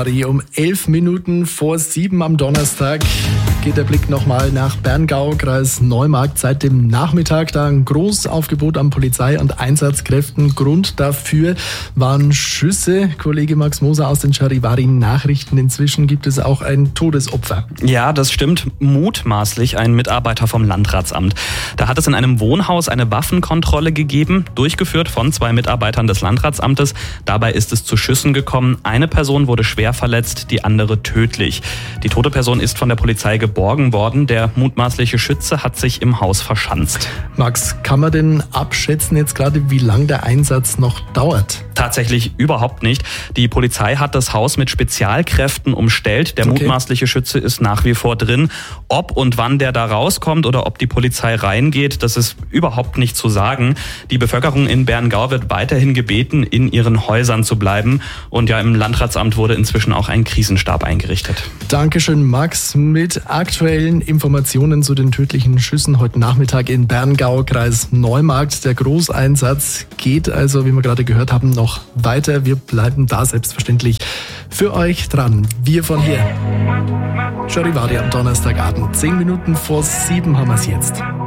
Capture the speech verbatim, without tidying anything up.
Charivari. Um elf Minuten vor sieben am Donnerstag geht der Blick nochmal nach Berngau, Kreis Neumarkt. Seit dem Nachmittag da ein Großaufgebot an Polizei und Einsatzkräften. Grund dafür waren Schüsse. Kollege Max Moser aus den Charivari-Nachrichten. Inzwischen gibt es auch ein Todesopfer. Ja, das stimmt. Mutmaßlich ein Mitarbeiter vom Landratsamt. Da hat es in einem Wohnhaus eine Waffenkontrolle gegeben, durchgeführt von zwei Mitarbeitern des Landratsamtes. Dabei ist es zu Schüssen gekommen. Eine Person wurde schwer verletzt, die andere tödlich. Die tote Person ist von der Polizei geborgen worden. Der mutmaßliche Schütze hat sich im Haus verschanzt. Max, kann man denn abschätzen jetzt gerade, wie lang der Einsatz noch dauert? Tatsächlich überhaupt nicht. Die Polizei hat das Haus mit Spezialkräften umstellt. Der Okay. mutmaßliche Schütze ist nach wie vor drin. Ob und wann der da rauskommt oder ob die Polizei reingeht, das ist überhaupt nicht zu sagen. Die Bevölkerung in Berngau wird weiterhin gebeten, in ihren Häusern zu bleiben. Und ja, im Landratsamt wurde inzwischen auch ein Krisenstab eingerichtet. Dankeschön, Max. Mit aktuellen Informationen zu den tödlichen Schüssen heute Nachmittag in Berngau, Kreis Neumarkt. Der Großeinsatz geht also, wie wir gerade gehört haben, noch weiter. Wir bleiben da selbstverständlich für euch dran. Wir von hier. Charivari am Donnerstagabend. Zehn Minuten vor sieben haben wir es jetzt.